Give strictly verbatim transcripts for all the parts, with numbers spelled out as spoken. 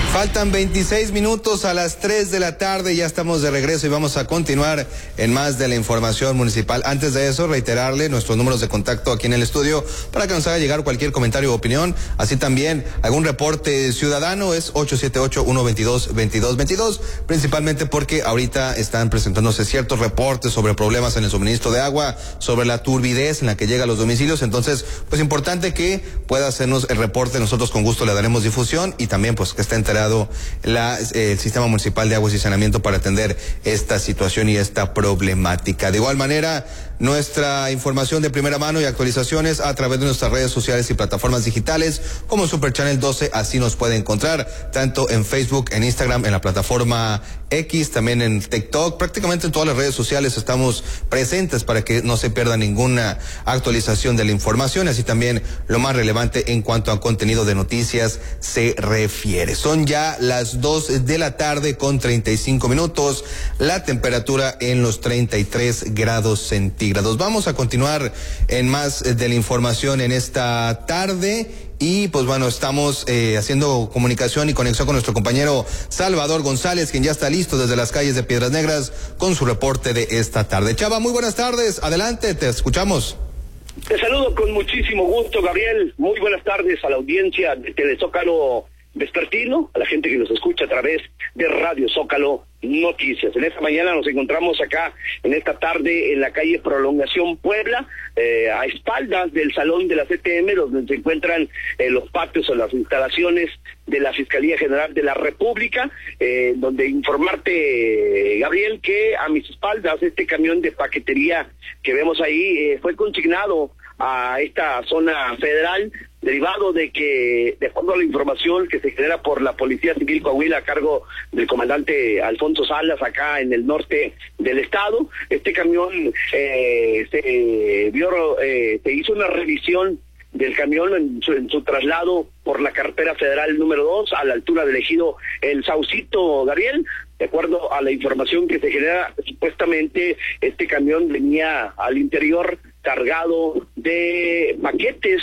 Faltan veintiséis minutos a las tres de la tarde, ya estamos de regreso y vamos a continuar en más de la información municipal. Antes de eso, reiterarle nuestros números de contacto aquí en el estudio para que nos haga llegar cualquier comentario o opinión, así también algún reporte ciudadano. Es ocho siete ocho, uno dos dos, veintidós veintidós, principalmente porque ahorita están presentándose ciertos reportes sobre problemas en el suministro de agua, sobre la turbidez en la que llega a los domicilios. Entonces, pues importante que pueda hacernos el reporte, nosotros con gusto le daremos difusión, y también pues que esté enterado La, eh, el Sistema Municipal de Aguas y Saneamiento para atender esta situación y esta problemática. De igual manera, nuestra información de primera mano y actualizaciones a través de nuestras redes sociales y plataformas digitales como Super Channel doce, así nos puede encontrar, tanto en Facebook, en Instagram, en la plataforma X, también en TikTok, prácticamente en todas las redes sociales estamos presentes para que no se pierda ninguna actualización de la información, así también lo más relevante en cuanto a contenido de noticias se refiere. Son ya las dos de la tarde con treinta y cinco minutos, la temperatura en los treinta y tres grados centígrados. Vamos a continuar en más de la información en esta tarde. Y pues bueno, estamos eh, haciendo comunicación y conexión con nuestro compañero Salvador González, quien ya está listo desde las calles de Piedras Negras con su reporte de esta tarde. Chava, muy buenas tardes, adelante, te escuchamos. Te saludo con muchísimo gusto, Gabriel. Muy buenas tardes a la audiencia de Telezócalo Vespertino, a la gente que nos escucha a través de Radio Zócalo Noticias. En esta mañana nos encontramos acá, en esta tarde, en la calle Prolongación Puebla, eh, a espaldas del salón de la C T M, donde se encuentran eh, los patios o las instalaciones de la Fiscalía General de la República, eh, donde informarte, eh, Gabriel, que a mis espaldas este camión de paquetería que vemos ahí eh, fue consignado a esta zona federal, derivado de que, de acuerdo a la información que se genera por la Policía Civil Coahuila a cargo del comandante Alfonso Salas, acá en el norte del estado, este camión eh, se vio, eh, se hizo una revisión del camión en su, en su traslado por la carretera federal número dos a la altura del ejido El Saucito, Gabriel. De acuerdo a la información que se genera, supuestamente este camión venía al interior cargado de paquetes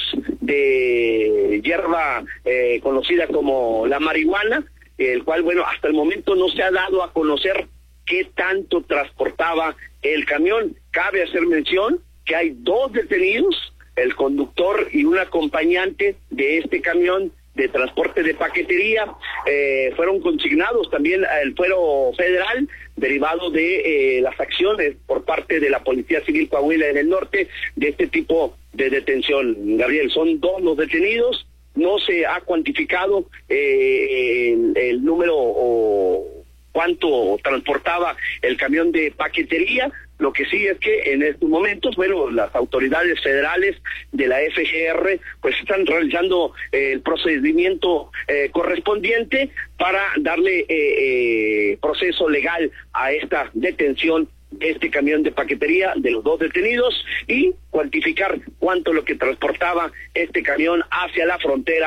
de hierba eh, conocida como la marihuana, el cual, bueno, hasta el momento no se ha dado a conocer qué tanto transportaba el camión. Cabe hacer mención que hay dos detenidos, el conductor y un acompañante de este camión de transporte de paquetería, eh, fueron consignados también al fuero federal, derivado de eh, las acciones por parte de la Policía Civil Coahuila en el norte de este tipo de detención. Gabriel, son dos los detenidos, no se ha cuantificado eh, el, el número o cuánto transportaba el camión de paquetería. Lo que sí es que en estos momentos, bueno, las autoridades federales de la F G R pues están realizando eh, el procedimiento eh, correspondiente para darle eh, eh, proceso legal a esta detención de este camión de paquetería de los dos detenidos y cuantificar cuánto lo que transportaba este camión hacia la frontera